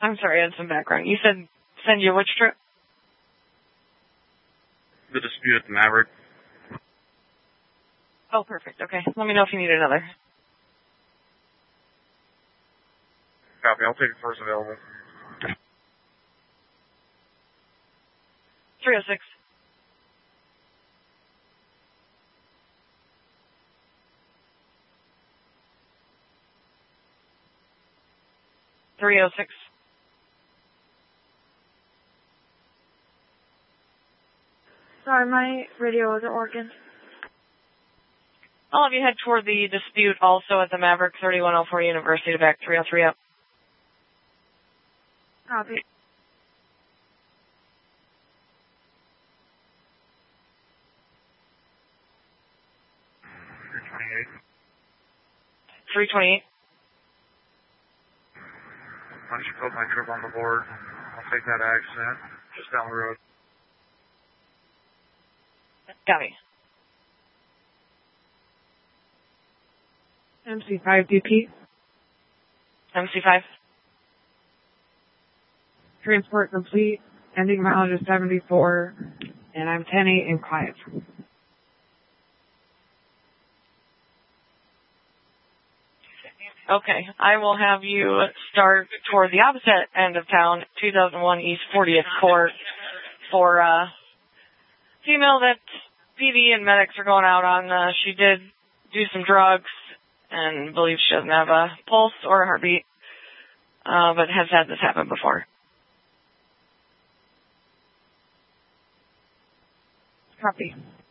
I'm sorry, I had some background. You said send you which trip? The dispute at the Maverick. Oh, perfect. Okay. Let me know if you need another. Copy. I'll take it first available. 306. Sorry, my radio wasn't working. I'll have you head toward the dispute also at the Maverick 3104 University to back 303 up. Copy. Three 28. Why don't you put my trip on the board? I'll take that accident just down the road. Copy. MC5 DP. MC5. Transport complete. Ending mileage is 74. And I'm 10-8 and quiet. Okay. I will have you start toward the opposite end of town, 2001 East 40th Court, for female that PD and medics are going out on. She did do some drugs and believes she doesn't have a pulse or a heartbeat, but has had this happen before. Copy.